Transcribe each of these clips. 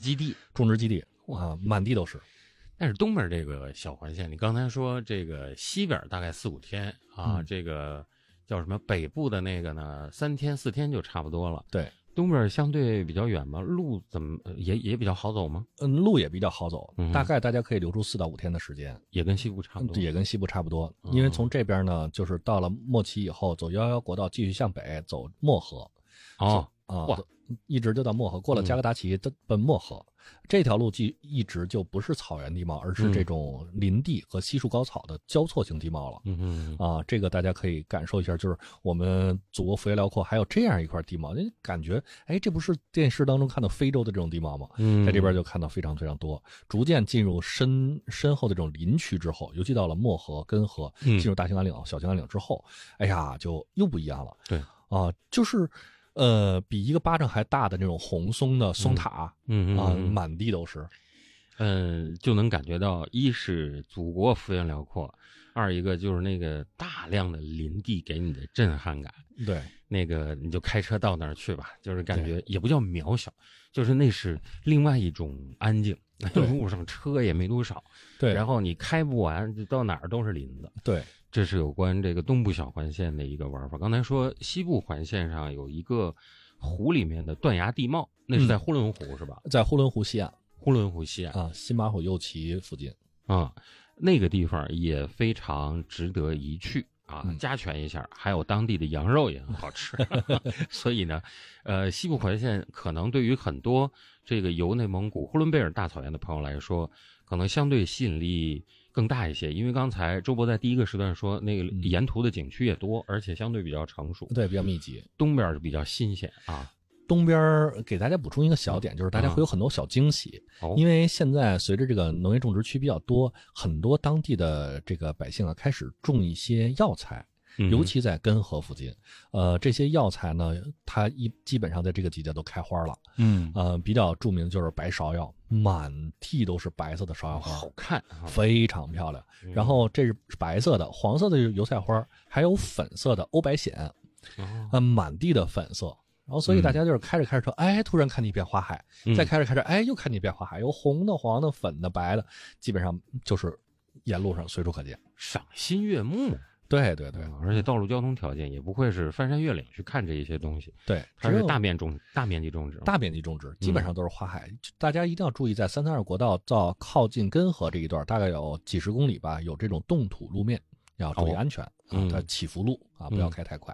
基地， 满地都是。 但是东边这个小环线，你刚才说这个西边大概4-5天啊，这个叫什么北部的那个呢，3天4天就差不多了。 对， 东边相对比较远嘛，路怎么也比较好走吗？ 路也比较好走，大概大家可以留出4到5天的时间， 也跟西部差不多。 也跟西部差不多，因为从这边呢，就是到了莫旗以后，走111国道继续向北走漠河。一直就到漠河，过了加格达奇奔漠河，这条路一直就不是草原地貌，而是这种林地和稀树高草的交错型地貌了。这个大家可以感受一下，就是我们祖国幅员辽阔，还有这样一块地貌，感觉这不是电视当中看到非洲的这种地貌吗？在这边就看到非常非常多，逐渐进入深厚的这种林区之后，尤其到了漠河、根河，进入大兴安岭、小兴安岭之后，就又不一样了。 对就是比一个巴掌还大的那种红松的松塔，满地都是， 就能感觉到，一是祖国幅员辽阔，二一个就是那个大量的林地给你的震撼感。 对， 那个你就开车到那儿去吧，就是感觉也不叫渺小，就是那是另外一种安静。路上车也没多少， 对， 然后你开不完，就到哪儿都是林子。 对， 这是有关这个东部小环线的一个玩法。刚才说西部环线上有一个湖里面的断崖地貌，那是在呼伦湖是吧？ 在呼伦湖西岸。 呼伦湖西岸新马虎右旗附近那个地方也非常值得一去加权一下，还有当地的羊肉也很好吃。所以呢，西部环线可能对于很多这个游内蒙古呼伦贝尔大草原的朋友来说，可能相对吸引力更大一些，因为刚才周博在第一个时段说，那个沿途的景区也多，而且相对比较成熟， 对，比较密集。 东边是比较新鲜东边给大家补充一个小点，就是大家会有很多小惊喜，因为现在随着这个农业种植区比较多，很多当地的这个百姓开始种一些药材，尤其在根河附近。这些药材呢，它基本上在这个季节都开花了。比较著名的就是白芍药，满地都是白色的芍药花， 好看， 非常漂亮。然后这是白色的，黄色的就是油菜花，还有粉色的欧白藓，满地的粉色。然后所以大家就是开着车，突然看见一片花海，再开着，又看见一片花海，有红的、黄的、粉的、白的，基本上就是沿路上随处可见， 赏心悦目。 对， 而且道路交通条件也不会是翻山越岭去看这一些东西。 对， 它是大面积种植， 基本上都是花海。大家一定要注意，在332国道到靠近根河这一段，大概有几十公里吧，有这种冻土路面，要注意安全它起伏路不要开太快。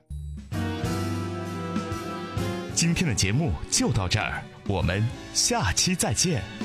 今天的节目就到这儿，我们下期再见。